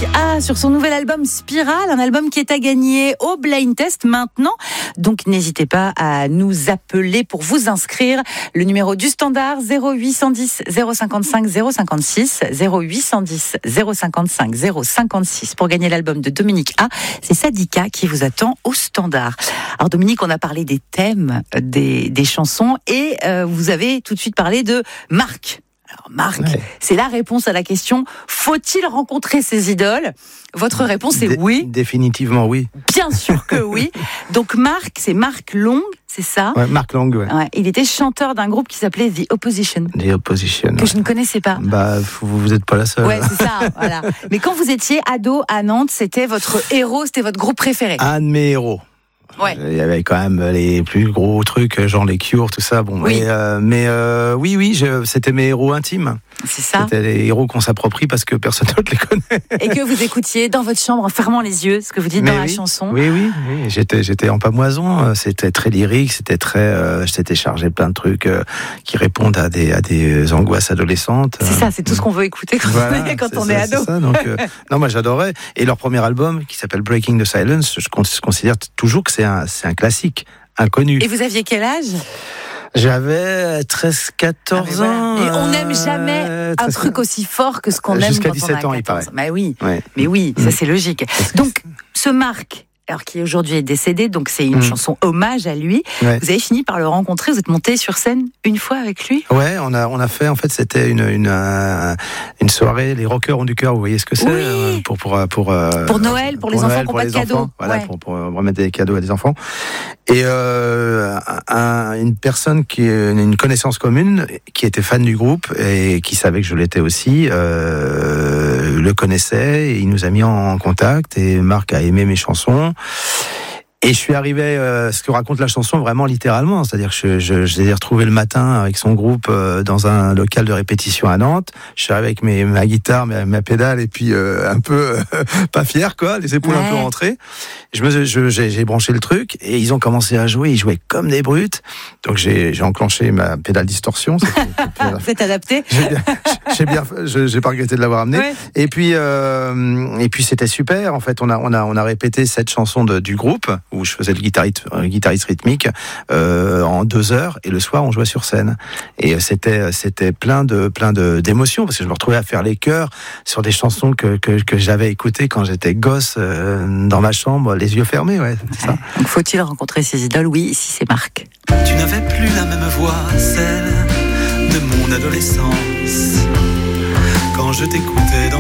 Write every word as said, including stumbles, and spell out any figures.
Dominique A sur son nouvel album Spirale, un album qui est à gagner au Blind Test maintenant. Donc n'hésitez pas à nous appeler pour vous inscrire. Le numéro du standard zéro huit cent dix zéro cinquante-cinq zéro cinquante-six, zéro huit cent dix zéro cinquante-cinq zéro cinquante-six pour gagner l'album de Dominique A. C'est Sadika qui vous attend au standard. Alors Dominique, on a parlé des thèmes des, des chansons et euh, vous avez tout de suite parlé de Marc. Alors Marc, ouais. C'est la réponse à la question « Faut-il rencontrer ses idoles ?» Votre réponse est Dé- oui. Définitivement oui. Bien sûr que oui. Donc Marc, c'est Marc Long, c'est ça ? Ouais, Marc Long, ouais. Ouais, il était chanteur d'un groupe qui s'appelait The Opposition. The Opposition. Que ouais. je ne connaissais pas. Bah, vous, vous êtes pas la seule. Ouais, c'est ça, voilà. Mais quand vous étiez ado à Nantes, c'était votre héros, c'était votre groupe préféré. Un de mes héros. Ouais. Il y avait quand même les plus gros trucs, genre les Cure, tout ça. Bon, oui. mais, euh, mais euh, oui, oui, je, c'était mes héros intimes. C'est ça. C'était les héros qu'on s'approprie parce que personne d'autre les connaît. Et que vous écoutiez dans votre chambre en fermant les yeux, ce que vous dites mais dans oui, la chanson. Oui, oui, oui. J'étais, j'étais en pamoison. C'était très lyrique, c'était très. Euh, je t'étais chargé plein de trucs euh, qui répondent à des à des angoisses adolescentes. C'est ça, c'est tout ce qu'on veut écouter quand voilà, on est, quand on ça, est ado. C'est ça, donc, euh, non, moi j'adorais. Et leur premier album, qui s'appelle Breaking the Silence, je considère toujours que c'est un c'est un classique inconnu. Et vous aviez quel âge ? J'avais treize quatorze ah, ans. Et on n'aime jamais euh, un truc aussi fort que ce qu'on aime jusqu'à quand dix-sept on a ans, il paraît. Mais oui, ouais. mais oui, ça c'est logique. Donc, ce Marc, alors qui aujourd'hui est décédé, donc c'est une mmh. chanson hommage à lui. Ouais. Vous avez fini par le rencontrer, vous êtes monté sur scène une fois avec lui ? Ouais, on a on a fait en fait c'était une une euh, une soirée les rockers ont du cœur, vous voyez ce que c'est oui. euh, pour pour pour euh, pour Noël, pour, pour les Noël, enfants qui n'ont pas de cadeaux. Voilà, ouais. pour pour remettre des cadeaux à des enfants. Et euh, un, une personne qui une connaissance commune qui était fan du groupe et qui savait que je l'étais aussi euh, le connaissait et il nous a mis en contact et Marc a aimé mes chansons. Et je suis arrivé, euh, ce que raconte la chanson, vraiment littéralement. C'est-à-dire que je, je, je l'ai retrouvé le matin avec son groupe euh, dans un local de répétition à Nantes. Je suis arrivé avec mes, ma guitare, ma, ma pédale, et puis euh, un peu euh, pas fier, quoi, les épaules ouais. un peu rentrées. Je me, je, j'ai, j'ai branché le truc et ils ont commencé à jouer. Ils jouaient comme des brutes. Donc j'ai, j'ai enclenché ma pédale distorsion. Vous êtes adapté. J'ai bien, j'ai bien, je, j'ai pas regretté de l'avoir amené. Ouais. Et puis, euh, et puis c'était super. En fait, on a, on a, on a répété cette chanson de, du groupe, où je faisais le guitariste, euh, guitariste rythmique euh, en deux heures et le soir on jouait sur scène et c'était c'était plein de plein de d'émotions parce que je me retrouvais à faire les chœurs sur des chansons que que, que j'avais écoutées quand j'étais gosse euh, dans ma chambre les yeux fermés, ouais, c'est ça. Donc faut-il rencontrer ses idoles ? Oui, ici c'est Marc. Tu n'avais plus la même voix, celle de mon adolescence quand je t'écoutais dans